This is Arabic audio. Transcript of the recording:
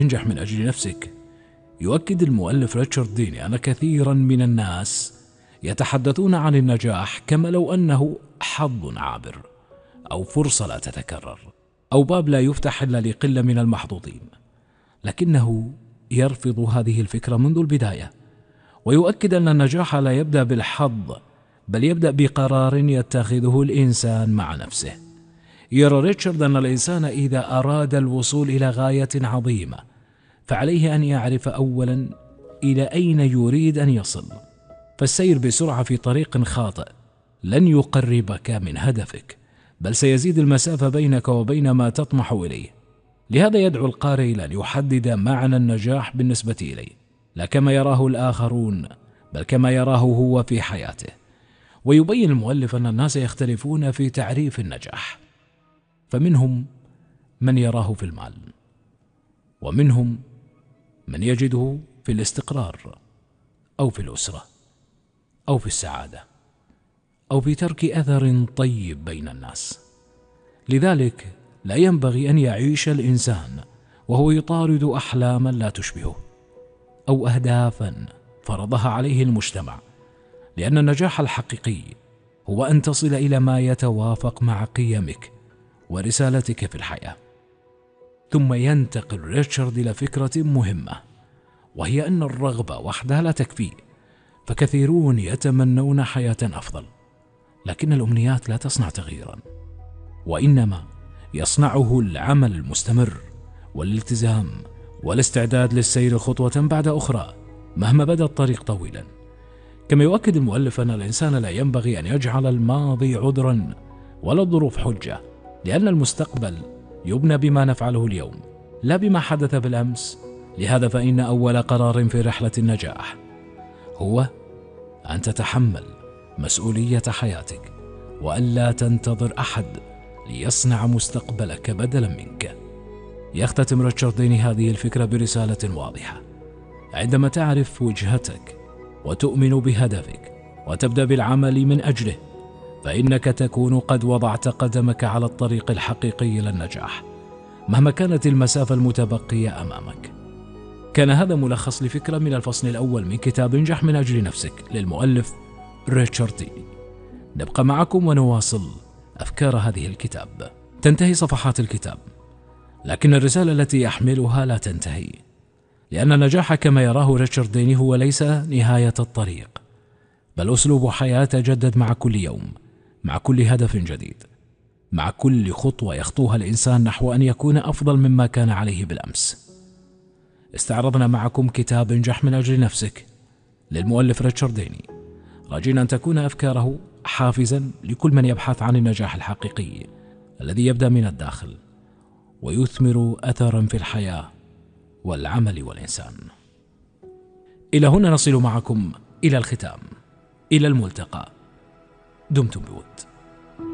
انجح من أجل نفسك. يؤكد المؤلف ريتشارد ديني أن كثيرا من الناس يتحدثون عن النجاح كما لو أنه حظ عابر أو فرصة لا تتكرر أو باب لا يفتح إلا لقلة من المحظوظين، لكنه يرفض هذه الفكرة منذ البداية، ويؤكد أن النجاح لا يبدأ بالحظ بل يبدأ بقرار يتخذه الإنسان مع نفسه. يرى ريتشارد أن الإنسان إذا أراد الوصول إلى غاية عظيمة فعليه أن يعرف أولا إلى أين يريد أن يصل، فالسير بسرعة في طريق خاطئ لن يقربك من هدفك، بل سيزيد المسافة بينك وبين ما تطمح إليه. لهذا يدعو القارئ إلى أن يحدد معنى النجاح بالنسبة إليه، لا كما يراه الآخرون بل كما يراه هو في حياته. ويبين المؤلف أن الناس يختلفون في تعريف النجاح، فمنهم من يراه في المال، ومنهم من يجده في الاستقرار أو في الأسرة أو في السعادة أو في ترك أثر طيب بين الناس. لذلك لا ينبغي أن يعيش الإنسان وهو يطارد أحلاما لا تشبهه أو أهدافا فرضها عليه المجتمع، لأن النجاح الحقيقي هو أن تصل إلى ما يتوافق مع قيمك ورسالتك في الحياة. ثم ينتقل ريتشارد إلى فكرة مهمة، وهي أن الرغبة وحدها لا تكفي، فكثيرون يتمنون حياة أفضل، لكن الأمنيات لا تصنع تغييرا، وإنما يصنعه العمل المستمر والالتزام والاستعداد للسير خطوة بعد أخرى مهما بدا الطريق طويلا. كما يؤكد المؤلف أن الإنسان لا ينبغي أن يجعل الماضي عذرا ولا الظروف حجة، لأن المستقبل يبنى بما نفعله اليوم لا بما حدث بالأمس. لهذا فإن أول قرار في رحلة النجاح هو أن تتحمل مسؤولية حياتك، وألا تنتظر أحد ليصنع مستقبلك بدلا منك. يختتم ريتشارد ديني هذه الفكرة برسالة واضحة: عندما تعرف وجهتك وتؤمن بهدفك وتبدأ بالعمل من أجله، فإنك تكون قد وضعت قدمك على الطريق الحقيقي للنجاح مهما كانت المسافة المتبقية أمامك. كان هذا ملخص لفكرة من الفصل الأول من كتاب انجح من أجل نفسك للمؤلف ريتشارد ديني. نبقى معكم ونواصل أفكار هذه الكتاب. تنتهي صفحات الكتاب، لكن الرسالة التي يحملها لا تنتهي، لأن النجاح كما يراه ريتشارد ديني هو ليس نهاية الطريق، بل أسلوب حياة يتجدد مع كل يوم، مع كل هدف جديد، مع كل خطوة يخطوها الإنسان نحو أن يكون أفضل مما كان عليه بالأمس. استعرضنا معكم كتاب انجح من أجل نفسك للمؤلف ريتشارد ديني، راجين أن تكون أفكاره حافزا لكل من يبحث عن النجاح الحقيقي الذي يبدأ من الداخل ويثمر أثرا في الحياة والعمل والإنسان. إلى هنا نصل معكم إلى الختام، إلى الملتقى، دمتم بود.